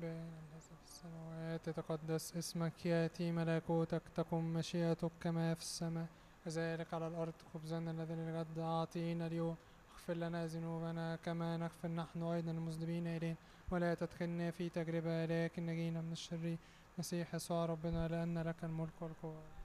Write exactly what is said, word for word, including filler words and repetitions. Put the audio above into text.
الذي في السماوات يتقدس اسمك، يأتي ملكوتك، تكن مشيئتك كما في السماء كذلك على الأرض. خبزنا الذي للغد أعطينا اليوم، اغفر لنا ذنوبنا كما نغفر نحن أيضا المذنبين إلينا، ولا تدخلنا في تجربة لكن نجينا من الشرير. مسيح يسوع ربنا، لأن لك الملك والقوة.